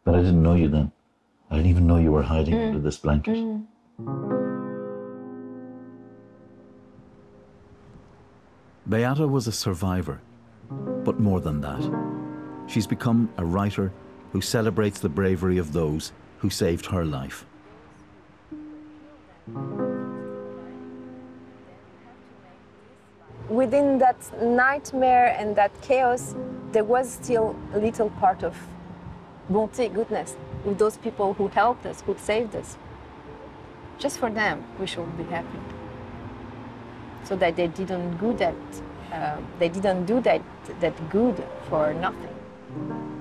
But I didn't know you then. I didn't even know you were hiding under this blanket. Beata was a survivor, but more than that. She's become a writer who celebrates the bravery of those who saved her life. Within that nightmare and that chaos, there was still a little part of bonté, goodness, with those people who helped us, who saved us. Just for them, we should be happy. So that they didn't do that good for nothing.